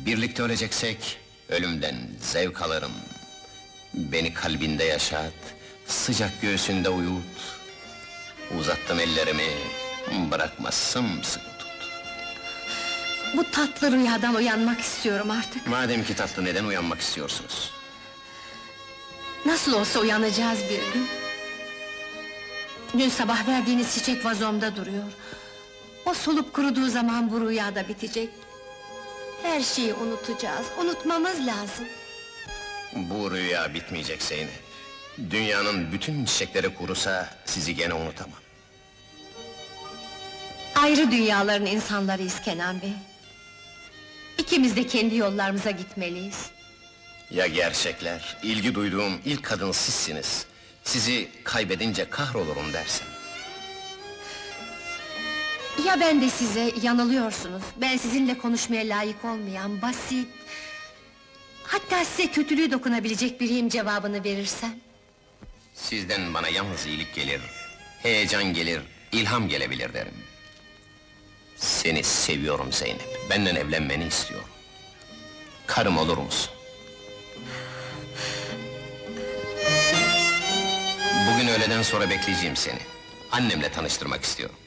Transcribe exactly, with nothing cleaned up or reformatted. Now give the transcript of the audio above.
Birlikte öleceksek, ölümden zevk alırım. Beni kalbinde yaşat, sıcak göğsünde uyut. Uzattım ellerimi, bırakma sımsıkı tut. Bu tatlı rüyadan uyanmak istiyorum artık. Madem ki tatlı, neden uyanmak istiyorsunuz? Nasıl olsa uyanacağız bir gün. Dün sabah verdiğiniz çiçek vazomda duruyor. O solup kuruduğu zaman bu rüya da bitecek. Her şeyi unutacağız, unutmamız lazım. Bu rüya bitmeyecek Zeynep. Dünyanın bütün çiçekleri kurusa, sizi gene unutamam. Ayrı dünyaların insanlarıyız Kenan Bey. İkimiz de kendi yollarımıza gitmeliyiz. Ya gerçekler, ilgi duyduğum ilk kadın sizsiniz. Sizi kaybedince kahrolurum dersem. Ya ben de size yanılıyorsunuz, ben sizinle konuşmaya layık olmayan, basit... hatta size kötülüğü dokunabilecek biriyim cevabını verirsem? Sizden bana yalnız iyilik gelir, heyecan gelir, ilham gelebilir derim. Seni seviyorum Zeynep, benimle evlenmeni istiyorum. Karım olur musun? Bugün öğleden sonra bekleyeceğim seni. Annemle tanıştırmak istiyorum.